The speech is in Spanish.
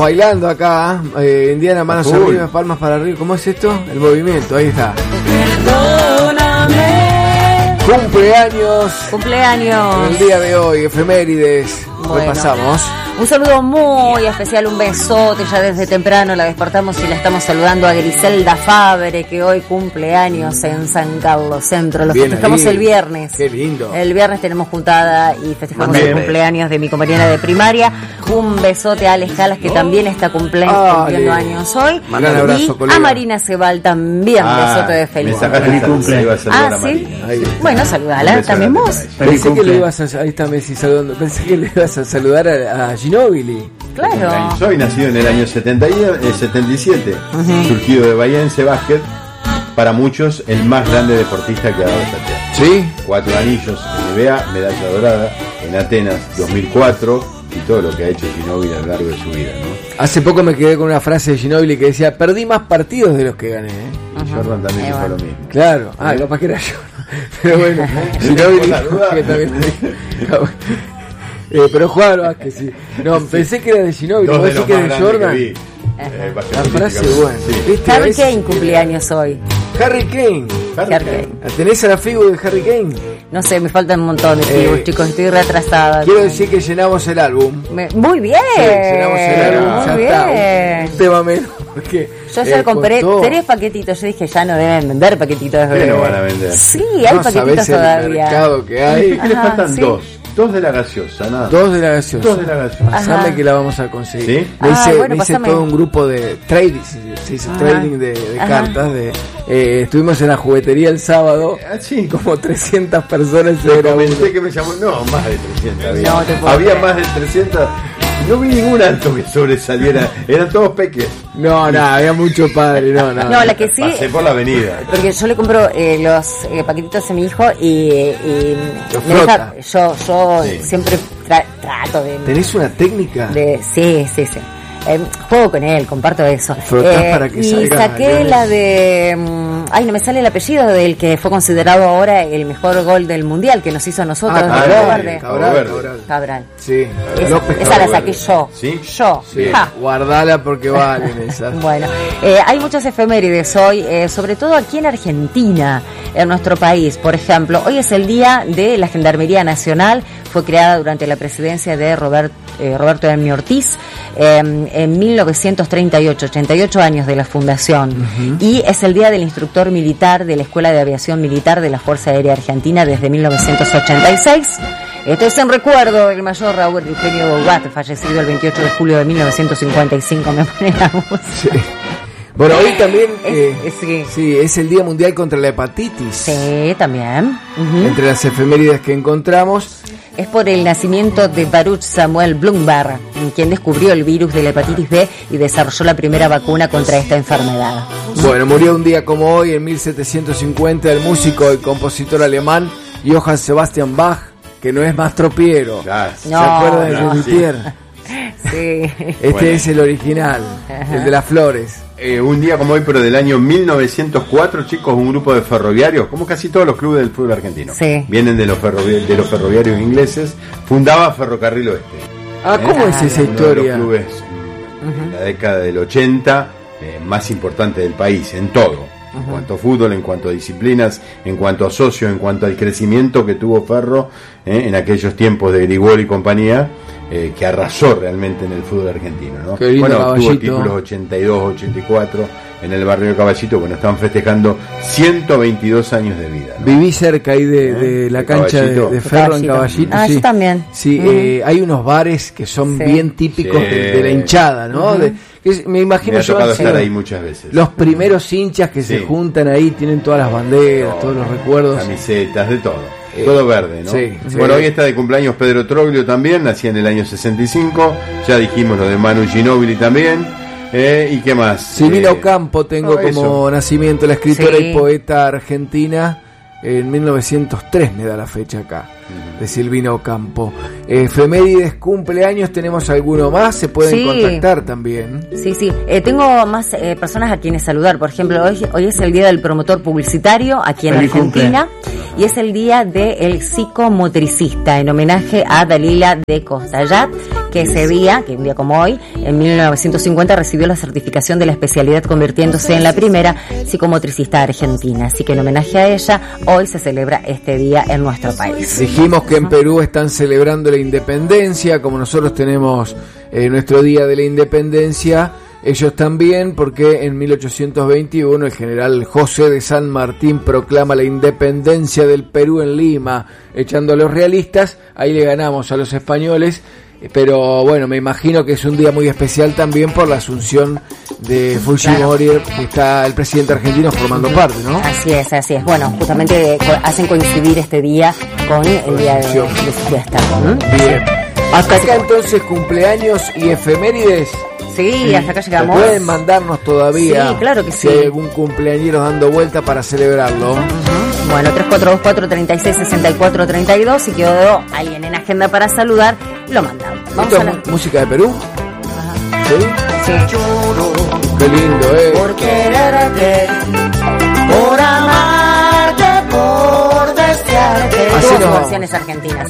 Bailando acá, Indiana, manos arriba, palmas para arriba. ¿Cómo es esto? El movimiento, ahí está. Perdóname. Cumpleaños. El día de hoy, efemérides. Bueno, repasamos. Un saludo muy especial, un besote, ya desde temprano la despertamos y la estamos saludando a Griselda Fabre, que hoy cumple años en San Carlos Centro. Lo festejamos el viernes. Qué lindo. El viernes tenemos juntada y festejamos el cumpleaños de mi compañera de primaria. Un besote a Alex Calas, que también está cumpliendo años hoy. Un abrazo, y colega. A Marina Cebal también, besote de feliz. Me sacaste mi cumple. ¿Sí? Bueno, saludala también vos. Pensé que le ibas a... Ahí está Messi saludando. Pensé que le ibas a saludar a Ginóbili. Claro. Soy nacido en el año 77, surgido de Bahiense Básquet, para muchos el más grande deportista que ha dado esta tierra. ¿Sí? 4 anillos en NBA, medalla dorada, en Atenas 2004, y todo lo que ha hecho Ginóbili a lo largo de su vida, ¿no? Hace poco me quedé con una frase de Ginóbili que decía: perdí más partidos de los que gané, Y Jordan también dijo lo mismo. Claro, capaz que era yo. Pero bueno, Ginóbili dijo que también. Pero jugaba al básquet, sí. No, pensé que era de Ginóbili, pensé que era de Jordan. La frase buena. Sí. Harry Kane cumpleaños hoy. Harry Kane. ¿Tenés a la figura de Harry Kane? No sé, me faltan un montón de figuras, chicos, estoy retrasada. Quiero decir que llenamos el álbum. Muy bien. Sí, llenamos el álbum. Muy ya bien. Está, un tema menos. Porque, yo ya compré 3 paquetitos. Yo dije, ya no deben vender paquetitos. ¿Qué no van a vender? Sí, hay paquetitos todavía. El mercado que hay. ¿Qué le faltan? Dos de la gaseosa, nada. 2 de la gaseosa. Sabe que la vamos a conseguir. ¿Sí? Me hice todo un grupo de trading, se dice trading de cartas. Estuvimos en la juguetería el sábado. Como 300 personas. Comenté que me llamó. No, más de 300 había más de 300. No vi ningún alto que sobresaliera. Eran todos peques. No, había mucho padre. No, la que sí. Pasé por la avenida. Porque yo le compro los paquetitos a mi hijo y yo siempre trato de. ¿Tenés una técnica? Sí. Juego con él, comparto eso. Para que y saqué la de... no me sale el apellido del que fue considerado ahora el mejor gol del mundial que nos hizo a nosotros. Cabral. Sí. Esa la saqué yo. ¿Sí? Yo. Sí. Guardala porque valen esas. Bueno, hay muchas efemérides hoy, sobre todo aquí en Argentina, en nuestro país. Por ejemplo, hoy es el día de la Gendarmería Nacional. Fue creada durante la presidencia de Roberto M. Ortiz en 1938, 88 años de la fundación. Y es el día del instructor militar de la Escuela de Aviación Militar de la Fuerza Aérea Argentina desde 1986. Esto es en recuerdo del mayor Raúl Eugenio Bogat, fallecido el 28 de julio de 1955. Me pone la música. Sí. Bueno, hoy también es el Día Mundial contra la Hepatitis. Sí, también. Entre las efemérides que encontramos. Es por el nacimiento de Baruch Samuel Blumberg, quien descubrió el virus de la hepatitis B y desarrolló la primera vacuna contra esta enfermedad. Bueno, murió un día como hoy, en 1750, el músico y compositor alemán Johann Sebastian Bach, que no es más tropiero. ¿Se acuerdan de Luthier? Sí. Es el original, el de las flores. Un día como hoy, pero del año 1904, chicos, un grupo de ferroviarios, como casi todos los clubes del fútbol argentino, vienen de los ferroviarios ingleses, fundaba Ferrocarril Oeste. ¿Cómo es esa historia? Uno de los clubes en la década del 80 más importante del país, en todo. En cuanto a fútbol, en cuanto a disciplinas, en cuanto a socios, en cuanto al crecimiento que tuvo Ferro en aquellos tiempos de Grigol y compañía, que arrasó realmente en el fútbol argentino, ¿no? Tuvo títulos 82, 84 en el barrio de Caballito. Bueno, estaban festejando 122 años de vida, ¿no? Viví cerca ahí de la cancha de Ferro en Caballito. Sí. Yo también. Sí, hay unos bares que son bien típicos de la hinchada, ¿no? Me imagino me ha tocado estar ahí muchas veces. Los primeros hinchas que se juntan ahí, tienen todas las banderas, todos los recuerdos. Camisetas, de todo. Todo verde, ¿no? Sí. Bueno, hoy está de cumpleaños Pedro Troglio también, nacía en el año 65. Ya dijimos lo de Manu Ginóbili también. ¿Y qué más? Silvina Ocampo tengo como nacimiento, la escritora y poeta argentina. En 1903 me da la fecha acá, de Silvina Ocampo. Efemérides, cumpleaños, ¿tenemos alguno más? Se pueden contactar también. Sí. Tengo más personas a quienes saludar. Por ejemplo, hoy es el día del promotor publicitario aquí en Argentina. y es el día del psicomotricista, en homenaje a Dalila de Costellat, que ese día, que un día como hoy, en 1950 recibió la certificación de la especialidad, convirtiéndose en la primera psicomotricista argentina. Así que en homenaje a ella, hoy se celebra este día en nuestro país. Dijimos que en Perú están celebrando la independencia, como nosotros tenemos nuestro día de la independencia, ellos también, porque en 1821 el general José de San Martín proclama la independencia del Perú en Lima, echando a los realistas. Ahí le ganamos a los españoles. Pero bueno, me imagino que es un día muy especial también por la asunción de Fujimori, que está el presidente argentino formando parte, ¿no? Así es, así es. Bueno, justamente hacen coincidir este día con el día de su fiesta. Bien. Hasta acá entonces cumpleaños y efemérides. Sí, hasta acá llegamos. Pueden mandarnos todavía. Sí, claro que sí. Si hay algún cumpleañero dando vuelta para celebrarlo. Bueno, 3424-3664-32. Si quedó alguien en agenda para saludar, lo mandamos. Vamos a la música de Perú. Ajá. ¿Sí? Sí. Qué lindo, Por quererte, por amarte, por desearte. Todas versiones argentinas.